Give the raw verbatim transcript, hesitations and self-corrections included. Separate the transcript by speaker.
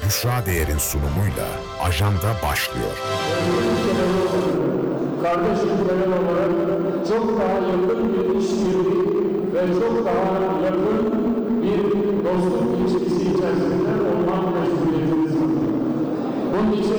Speaker 1: Büşra Değer'in sunumuyla Ajanda başlıyor.
Speaker 2: Kardeş ülkeler olarak çok daha yakın bir işbirliği ve çok daha yakın bir dostluk ilişkisi içerisinde olmak mecburiyetimiz var. Bunun için